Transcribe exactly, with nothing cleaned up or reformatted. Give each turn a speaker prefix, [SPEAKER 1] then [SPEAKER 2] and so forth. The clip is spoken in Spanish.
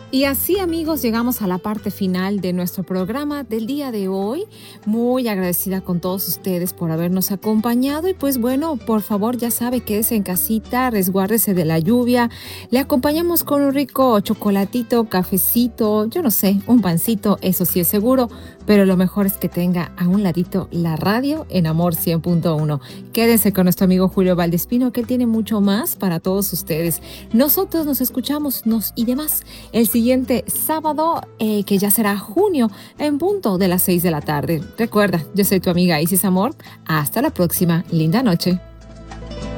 [SPEAKER 1] Y así, amigos, llegamos a la parte final de nuestro programa del día de hoy. Muy agradecida con todos ustedes por habernos acompañado. Y pues bueno, por favor, ya sabe, quédese en casita, resguárdese de la lluvia. Le acompañamos con un rico chocolatito, cafecito, yo no sé, un pancito, eso sí es seguro. Pero lo mejor es que tenga a un ladito la radio en Amor cien punto uno. Quédense con nuestro amigo Julio Valdespino, que él tiene mucho más para todos ustedes. Nosotros nos escuchamos nos y demás el siguiente sábado, eh, que ya será junio, en punto de las seis de la tarde. Recuerda, yo soy tu amiga Isis Amor. Hasta la próxima. Linda noche.